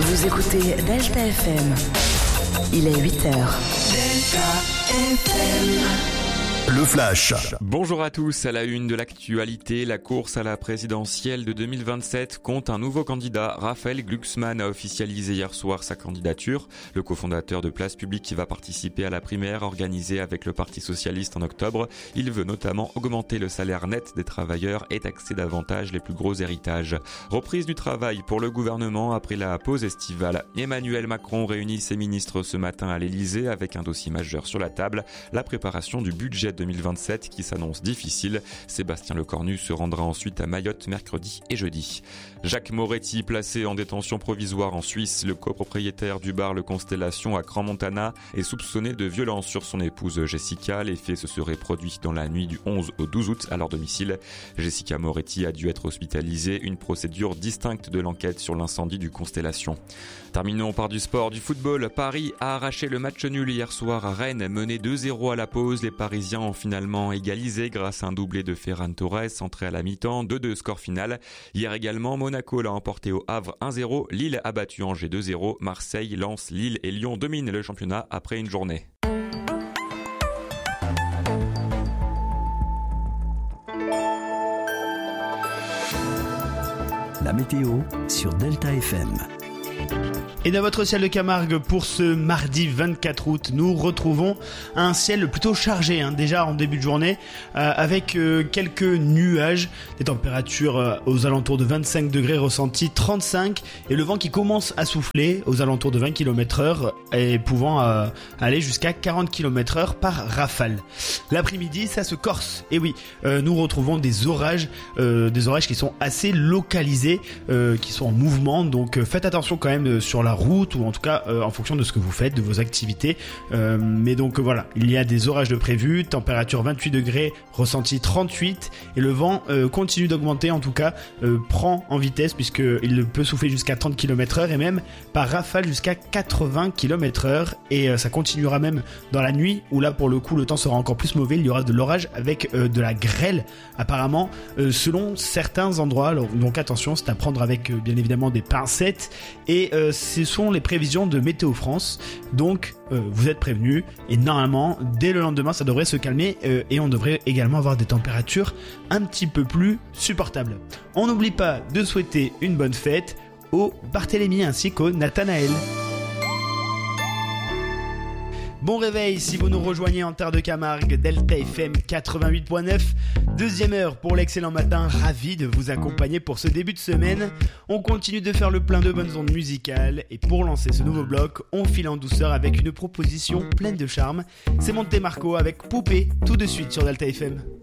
Vous écoutez Delta FM. Il est 8h. Delta FM. Le Flash. Bonjour à tous, à la une de l'actualité, la course à la présidentielle de 2027 compte un nouveau candidat. Raphaël Glucksmann a officialisé hier soir sa candidature. Le cofondateur de Place Publique va participer à la primaire organisée avec le Parti Socialiste en octobre. Il veut notamment augmenter le salaire net des travailleurs et taxer davantage les plus gros héritages. Reprise du travail pour le gouvernement après la pause estivale. Emmanuel Macron réunit ses ministres ce matin à l'Elysée avec un dossier majeur sur la table, la préparation du budget 2027 qui s'annonce difficile. Sébastien Lecornu se rendra ensuite à Mayotte mercredi et jeudi. Jacques Moretti, placé en détention provisoire en Suisse, le copropriétaire du bar Le Constellation à Crans-Montana, est soupçonné de violence sur son épouse Jessica. Les faits se seraient produits dans la nuit du 11 au 12 août à leur domicile. Jessica Moretti a dû être hospitalisée, une procédure distincte de l'enquête sur l'incendie du Constellation. Terminons par du sport, du football. Paris a arraché le match nul hier soir à Rennes, mené 2-0 à la pause. Les Parisiens ont finalement égalisé grâce à un doublé de Ferran Torres, entré à la mi-temps, 2-2 score final. Hier également, Monaco l'a emporté au Havre 1-0, Lille a battu Angers 2-0, Marseille, Lens, Lille et Lyon dominent le championnat après une journée. La météo sur Delta FM. Et dans votre ciel de Camargue, pour ce mardi 24 août, nous retrouvons un ciel plutôt chargé, déjà en début de journée, avec quelques nuages, des températures aux alentours de 25 degrés ressentis, 35, et le vent qui commence à souffler aux alentours de 20 km/h et pouvant aller jusqu'à 40 km/h par rafale. L'après-midi, ça se corse, et oui, nous retrouvons des orages qui sont assez localisés, qui sont en mouvement, donc faites attention quand même sur la route ou en tout cas en fonction de ce que vous faites, de vos activités, mais donc voilà, il y a des orages de prévus, température 28 degrés, ressenti 38, et le vent continue d'augmenter, en tout cas prend en vitesse puisqu'il peut souffler jusqu'à 30 km/h et même par rafale jusqu'à 80 km/h, et ça continuera même dans la nuit où là pour le coup le temps sera encore plus mauvais, il y aura de l'orage avec de la grêle apparemment selon certains endroits, alors, donc attention, c'est à prendre avec bien évidemment des pincettes, et ce sont les prévisions de Météo France, donc vous êtes prévenus, et normalement dès le lendemain ça devrait se calmer, et on devrait également avoir des températures un petit peu plus supportables. On n'oublie pas de souhaiter une bonne fête au Barthélemy ainsi qu'au Nathanaël. Bon réveil si vous nous rejoignez en terre de Camargue, Delta FM 88.9, deuxième heure pour l'excellent matin, ravi de vous accompagner pour ce début de semaine. On continue de faire le plein de bonnes ondes musicales, et pour lancer ce nouveau bloc, on file en douceur avec une proposition pleine de charme. C'est Monte Marco avec Poupée, tout de suite sur Delta FM.